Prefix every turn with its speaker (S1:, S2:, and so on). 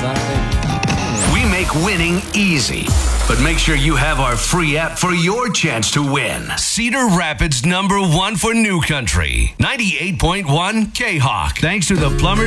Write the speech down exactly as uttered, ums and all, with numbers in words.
S1: We make winning easy. But make sure you have our free app for your chance to win.
S2: Cedar Rapids number one for New Country. ninety-eight point one K-Hawk. Thanks to the Plumbers